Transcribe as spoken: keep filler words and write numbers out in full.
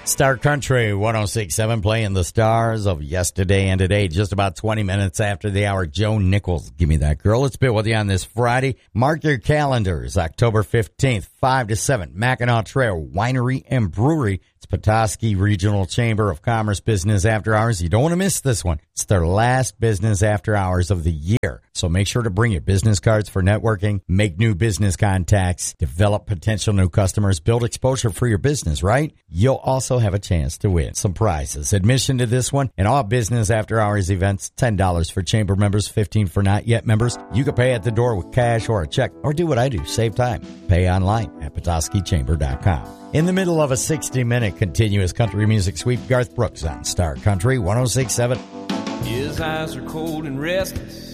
Star Country one oh six point seven playing the stars of yesterday and today. Just about twenty minutes after the hour, Joe Nichols. Give me that girl. Let's be with you on this Friday. Mark your calendars. October fifteenth, five to seven. Mackinac Trail Winery and Brewery. It's Petoskey Regional Chamber of Commerce Business After Hours. You don't want to miss this one. It's their last business after hours of the year. So make sure to bring your business cards for networking, make new business contacts, develop potential new customers, build exposure for your business, right? You'll also have a chance to win some prizes. Admission to this one and all business after hours events, ten dollars for chamber members, fifteen dollars for not yet members. You can pay at the door with cash or a check, or do what I do, save time. Pay online at Petoskey Chamber dot com. In the middle of a sixty-minute continuous country music sweep, Garth Brooks on Star Country one oh six point seven. His eyes are cold and restless.